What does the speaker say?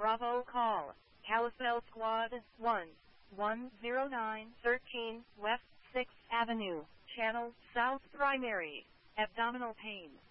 Bravo call. Kalispell Squad 1. 10913 West 6th Avenue. Channel South Primary. Abdominal pain.